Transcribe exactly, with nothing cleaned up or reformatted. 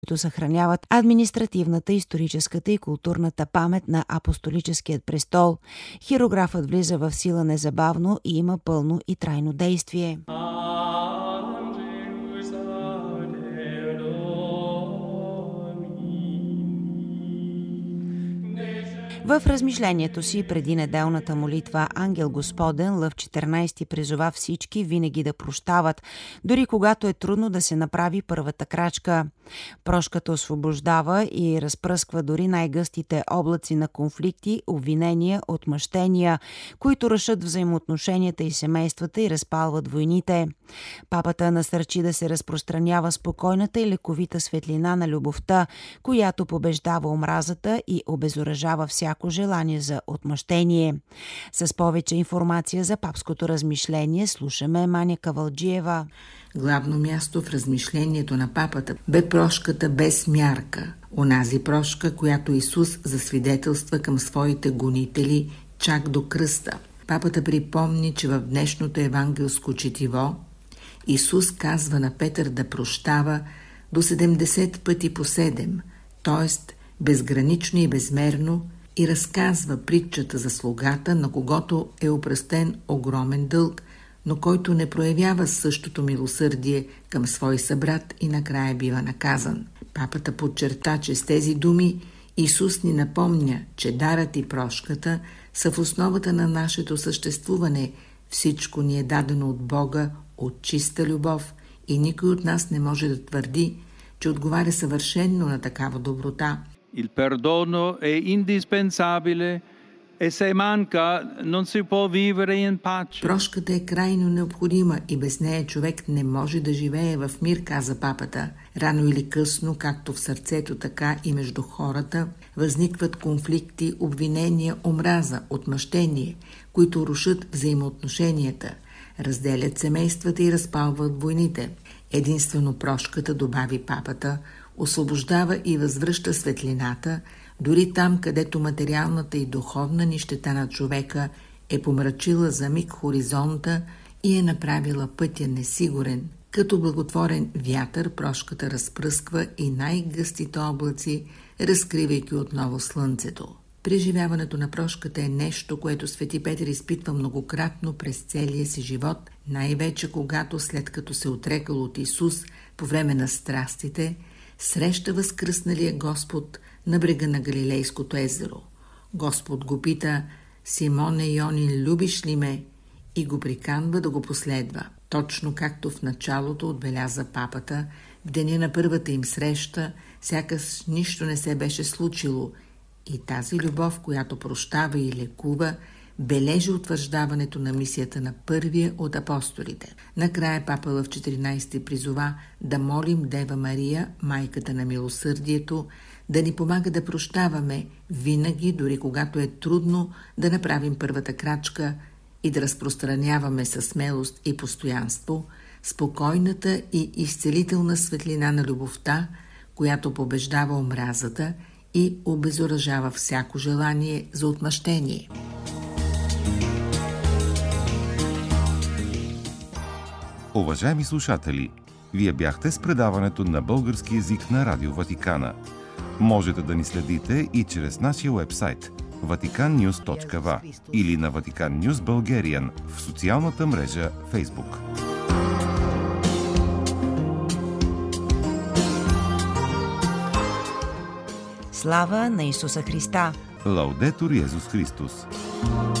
които съхраняват административната, историческата и културната памет на апостолическият престол. Хирографът влиза в сила незабавно и има пълно и трайно действие. В размишлението си преди неделната молитва Ангел Господен Лъв четиринайсети призова всички винаги да прощават, дори когато е трудно да се направи първата крачка. Прошката освобождава и разпръсква дори най-гъстите облаци на конфликти, обвинения, отмъщения, които рушат взаимоотношенията и семействата и разпалват войните. Папата насърчи да се разпространява спокойната и лековита светлина на любовта, която побеждава омразата и обезоръжава всяко желание за отмъщение. С повече информация за папското размишление слушаме Маня Кавалджиева. Главно място в размишлението на папата бе прошката без мярка. Онази прошка, която Исус засвидетелства към своите гонители чак до кръста. Папата припомни, че в днешното евангелско четиво Исус казва на Петър да прощава до седемдесет пъти по седем, т.е. безгранично и безмерно, и разказва притчата за слугата, на когото е опростен огромен дълг, но който не проявява същото милосърдие към свой събрат и накрая бива наказан. Папата подчерта, че с тези думи Исус ни напомня, че дарът и прошката са в основата на нашето съществуване. Всичко ни е дадено от Бога, от чиста любов, и никой от нас не може да твърди, че отговаря съвършенно на такава доброта. Il perdono è indispensabile e se manca non si può vivere in pace. Прошката е крайно необходима и без нея човек не може да живее в мир, каза папата. Рано или късно, както в сърцето, така и между хората, възникват конфликти, обвинения, омраза, отмъщение, които рушат взаимоотношенията, разделят семействата и разпалват войните. Единствено прошката, добави папата, освобождава и възвръща светлината, дори там, където материалната и духовна нищета на човека е помрачила за миг хоризонта и е направила пътя несигурен. Като благотворен вятър прошката разпръсква и най-гъстите облаци, разкривайки отново слънцето. Преживяването на прошката е нещо, което свети Петър изпитва многократно през целия си живот, най-вече когато, след като се отрекал от Исус по време на страстите, среща възкръсналия Господ на брега на Галилейското езеро. Господ го пита: Симоне Йонин, любиш ли ме? И го приканва да го последва. Точно както в началото отбеляза папата, в деня на първата им среща, сякаш нищо не се беше случило, и тази любов, която прощава и лекува, бележи утвърждаването на мисията на първия от апостолите. Накрая папа Лъв четиринайсети призова да молим Дева Мария, майката на милосърдието, да ни помага да прощаваме винаги, дори когато е трудно да направим първата крачка, и да разпространяваме със смелост и постоянство спокойната и изцелителна светлина на любовта, която побеждава омразата и обезоръжава всяко желание за отмъщение. Уважаеми слушатели, вие бяхте с предаването на български език на Радио Ватикана. Можете да ни следите и чрез нашия уебсайт ватикан нюз точка ви или на Vatican News Bulgarian в социалната мрежа Facebook. Слава на Исуса Христа! Лаудетур Йезус Христос!